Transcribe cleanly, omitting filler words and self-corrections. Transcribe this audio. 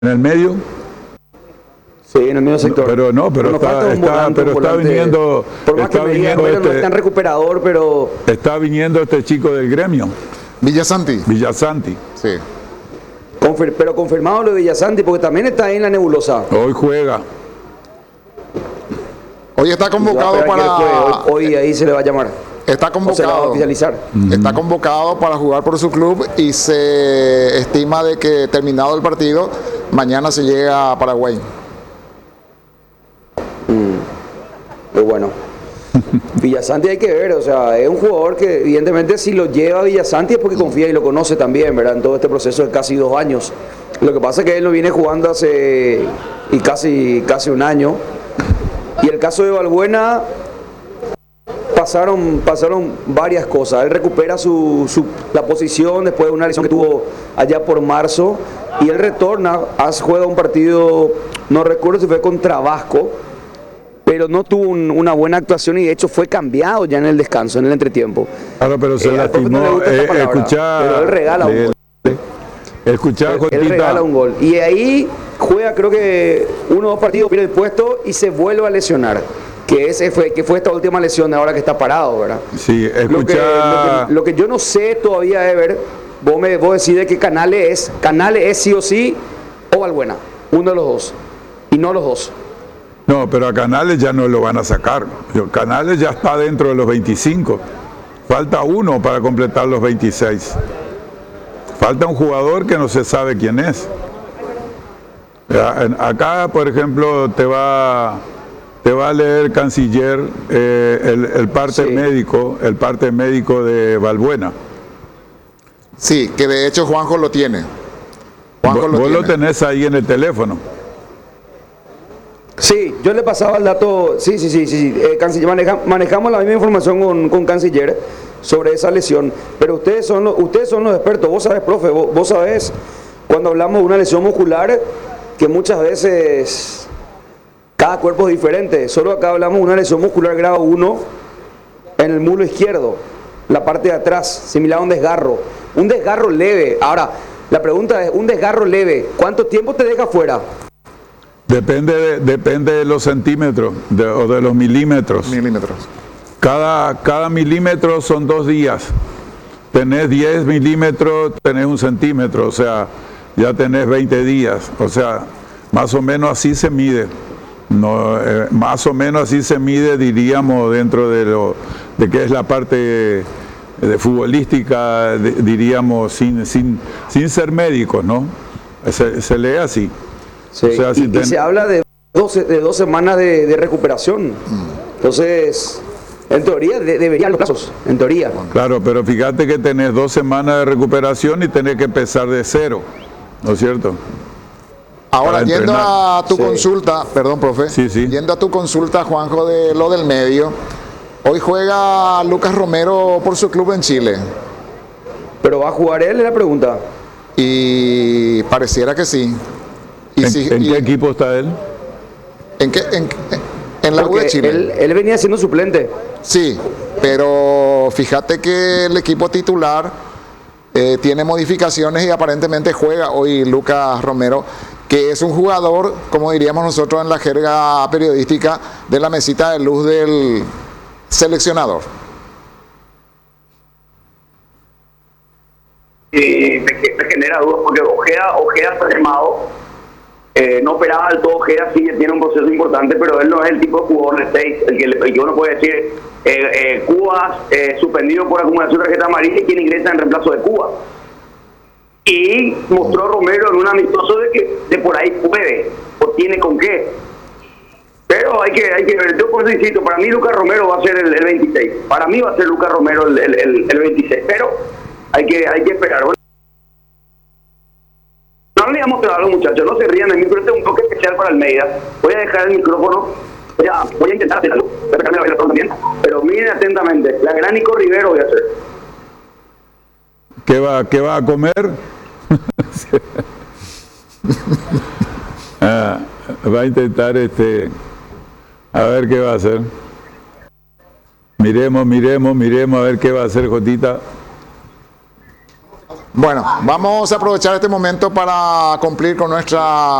en el medio. Sí, en el medio sector. Pero no, pero está viniendo. Por más que me digan, bueno, no es tan recuperador, pero. Está viniendo este chico del Gremio. Villasanti. Sí. Pero confirmado lo de Villasanti, porque también está ahí en la nebulosa. Hoy juega. Hoy está convocado para. Hoy ahí se le va a llamar. Está convocado. Se le va a oficializar. Está convocado para jugar por su club y se estima de que terminado el partido, mañana se llega a Paraguay. Pero bueno, Villasanti hay que ver, o sea, es un jugador que evidentemente si lo lleva Villasanti es porque confía y lo conoce también, ¿verdad? En todo este proceso de casi 2 años. Lo que pasa es que él lo viene jugando hace casi un año. Y el caso de Balbuena, pasaron varias cosas. Él recupera la posición después de una lesión que tuvo allá por marzo y él retorna, juega un partido, no recuerdo si fue contra Vasco, pero no tuvo una buena actuación y de hecho fue cambiado ya en el descanso, en el entretiempo. Claro, pero se lastimó. Pero él regala un gol. Él regala un gol. Y ahí juega creo que 1 o 2 partidos, pierde el puesto y se vuelve a lesionar. Que fue esta última lesión de ahora que está parado, ¿verdad? Sí, lo que yo no sé todavía, Ever, vos decís que Canales es sí o sí o Balbuena, uno de los dos, y no los dos. No, pero a Canales ya no lo van a sacar. Canales ya está dentro de los 25. Falta uno para completar los 26. Falta un jugador que no se sabe quién es. Acá, por ejemplo, te va a leer Canciller el parte médico de Balbuena. Sí, que de hecho Juanjo lo tiene. Vos lo tenés ahí en el teléfono. Sí, yo le pasaba el dato, sí. Canciller, manejamos la misma información con Canciller sobre esa lesión, pero ustedes son los expertos. Vos sabés, profe, vos sabés cuando hablamos de una lesión muscular que muchas veces cada cuerpo es diferente. Solo acá hablamos de una lesión muscular grado 1 en el muslo izquierdo, la parte de atrás, similar a un desgarro. Un desgarro leve. Ahora, la pregunta es, un desgarro leve, ¿cuánto tiempo te deja fuera? Depende de los centímetros o de los milímetros. Cada milímetro son 2 días. Tenés 10 milímetros, tenés 1 centímetro, o sea, ya tenés 20 días. O sea, más o menos así se mide. No, más o menos así se mide, diríamos, dentro de que es la parte de futbolística, diríamos, sin ser médicos, ¿no? Se lee así. Sí, o sea, y se habla de 2 semanas de recuperación. Entonces, en teoría deberían los plazos, en teoría. Claro, pero fíjate que tenés 2 semanas de recuperación y tenés que empezar de 0, ¿no es cierto? Ahora, yendo a tu consulta, perdón, profe, sí. Yendo a tu consulta, Juanjo, de lo del medio, hoy juega Lucas Romero por su club en Chile. ¿Pero va a jugar él, es la pregunta? Y pareciera que sí. ¿En qué equipo está él? En la U de Chile. Él venía siendo suplente. Sí, pero fíjate que el equipo titular tiene modificaciones y aparentemente juega hoy Lucas Romero, que es un jugador, como diríamos nosotros en la jerga periodística, de la mesita de luz del seleccionador. Y me genera dudas porque Ojeda está llamado. No operaba del todo Ojeda, sí tiene un proceso importante, pero él no es el tipo de jugador de 6, el que uno puede decir Cuba suspendido por acumulación de tarjeta amarilla y quien ingresa en reemplazo de Cuba. Y mostró Romero en un amistoso de que de por ahí puede o tiene con qué. Pero hay que ver. Yo por eso insisto, para mí Lucas Romero va a ser el 26. Para mí va a ser Lucas Romero el 26. Pero hay que esperar. No le voy a mostrar algo, muchachos, no se rían de mí, pero este es un toque especial para Almeida. Voy a dejar el micrófono, voy a intentar hacerlo, voy a dejarme la bailatón también, pero miren atentamente, la gran Nico Rivero voy a hacer. ¿Qué va a comer? Va a intentar a ver qué va a hacer. Miremos a ver qué va a hacer Jotita. Bueno, vamos a aprovechar este momento para cumplir con nuestra